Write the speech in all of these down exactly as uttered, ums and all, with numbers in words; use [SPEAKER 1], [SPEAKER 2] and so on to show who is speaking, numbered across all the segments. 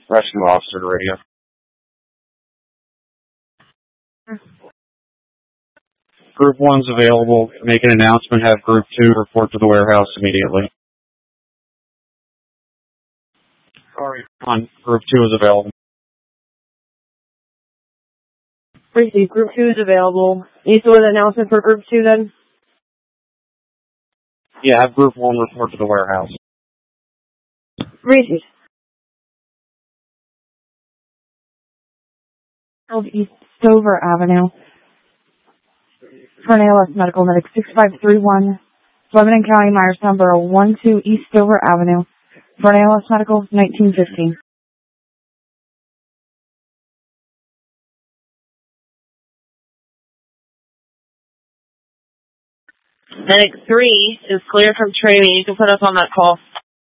[SPEAKER 1] Rescue officer to radio. Group one's available. Make an announcement. Have group two report to the warehouse immediately. Sorry. On group two is available.
[SPEAKER 2] Receive. Group two is available. You still want an announcement for group two then?
[SPEAKER 1] Yeah, have group one report to the warehouse.
[SPEAKER 2] Receive. twelve East Stover Avenue. For an A L S Medical Medic six five three one. Lebanon County, Myers number one two East Stover Avenue. For an A L S Medical nineteen fifteen.
[SPEAKER 3] Medic three is clear from training. You can put us on that call.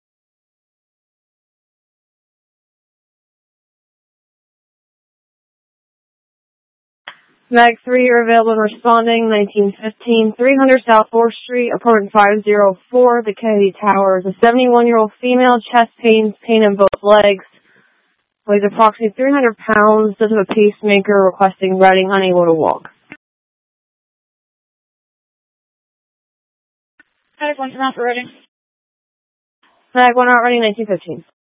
[SPEAKER 2] Medic three, you're available and responding, nineteen fifteen, three hundred South fourth Street, apartment five oh four, the Kennedy Towers. A seventy-one-year-old female, chest pains, pain in both legs, weighs approximately three hundred pounds, does have a pacemaker, requesting routing, unable to walk.
[SPEAKER 4] Medic one, come out for routing.
[SPEAKER 2] Medic one out, ready, nineteen fifteen.